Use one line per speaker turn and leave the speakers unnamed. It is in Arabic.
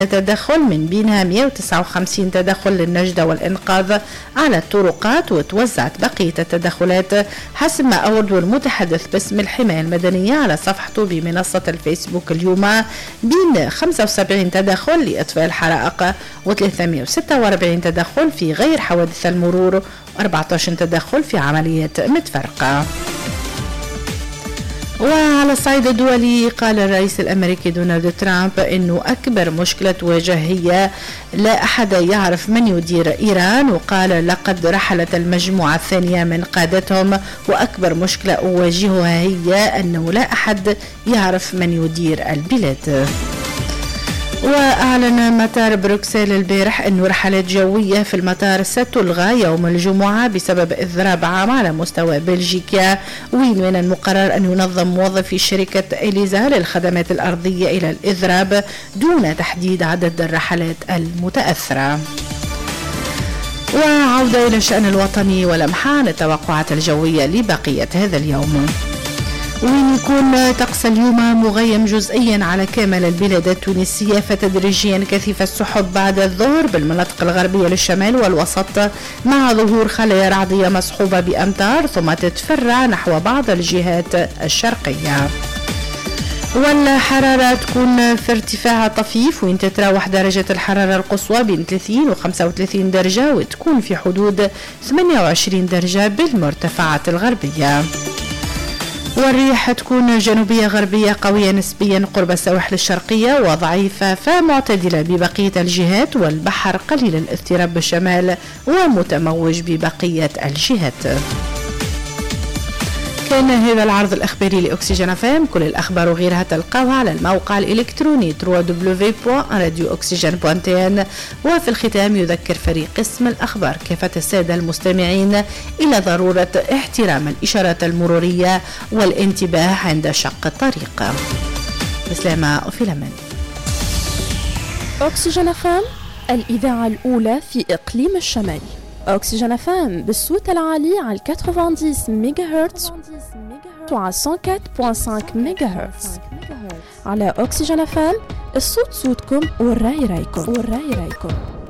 تدخل، من بينها 159 تدخل للنجدة والإنقاذ على الطرقات، وتوزعت بقية التدخلات حسب ما أورد المتحدث باسم الحماية المدنية على صفحته بمنصة الفيسبوك اليوم، بين 75 تدخل لإطفاء الحرائق و346 تدخل في غير حوادث المرور و14 تدخل في عمليات متفرقة. وعلى الصعيد الدولي قال الرئيس الأمريكي دونالد ترامب أنه أكبر مشكلة تواجه هي لا أحد يعرف من يدير إيران، وقال لقد رحلت المجموعة الثانية من قادتهم وأكبر مشكلة أواجهها هي أنه لا أحد يعرف من يدير البلاد. وأعلن مطار بروكسل البارح أنه رحلات جوية في المطار ستلغى يوم الجمعة بسبب إضراب عام على مستوى بلجيكا، ومن المقرر أن ينظم موظفي شركة إليزا للخدمات الأرضية إلى الإضراب دون تحديد عدد الرحلات المتأثرة. وعودة إلى الشأن الوطني ولمحة عن التوقعات الجوية لبقية هذا اليوم. ويكون طقس اليوم مغيم جزئيا على كامل البلاد التونسية، فتدريجيا كثيف السحب بعد الظهر بالمناطق الغربية للشمال والوسط، مع ظهور خلايا رعدية مصحوبة بأمطار ثم تتفرع نحو بعض الجهات الشرقية. والحرارة تكون في ارتفاع طفيف، وين تتراوح درجة الحرارة القصوى بين 30 و 35 درجة، وتكون في حدود 28 درجة بالمرتفعات الغربية. والريح تكون جنوبية غربية قوية نسبيا قرب السواحل الشرقية وضعيفة فمعتدلة ببقية الجهات، والبحر قليل الاضطراب بالشمال ومتموج ببقية الجهات. كان هذا العرض الأخباري لأكسجين FM. كل الأخبار وغيرها تلقاوها على الموقع الإلكتروني www.radiooxygen.tn. وفي الختام يذكر فريق قسم الأخبار كافة السادة المستمعين إلى ضرورة احترام الإشارات المرورية والانتباه عند شق الطريق. بسلامة وفي الأمان.
أكسجين FM، الإذاعة الأولى في إقليم الشمال. أكسجين FM بالصوت العالي على 90 ميجاهرتز وعلى 104.5 ميجاهرتز. على أكسجين FM الصوت صوتكم والرأي رأيكم.